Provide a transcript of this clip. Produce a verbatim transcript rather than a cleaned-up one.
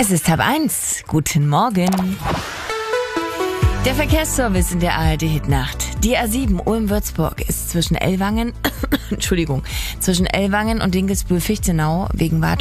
Es ist halb eins. Guten Morgen. Der Verkehrsservice in der A R D-Hitnacht. Die A sieben Ulm-Würzburg ist zwischen Ellwangen, Entschuldigung, zwischen Ellwangen und Dinkelsbühl-Fichtenau wegen Wartung